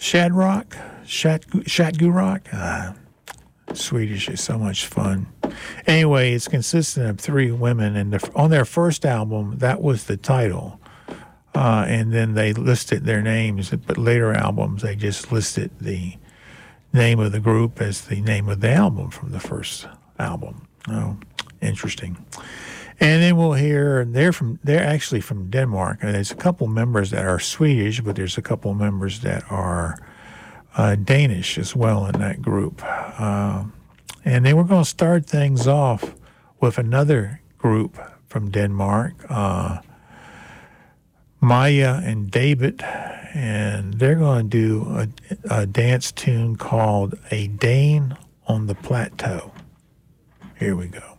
Shatgurock. Swedish is so much fun. Anyway, it's consistent of three women, and on their first album, that was the title. And then they listed their names, but later albums, they just listed the name of the group as the name of the album from the first album. Oh, interesting. And then we'll hear, they're actually from Denmark. And there's a couple members that are Swedish, but there's a couple members that are Danish as well in that group. And then we're going to start things off with another group from Denmark, Maya and David, and they're going to do a dance tune called A Dane on the Plateau. Here we go.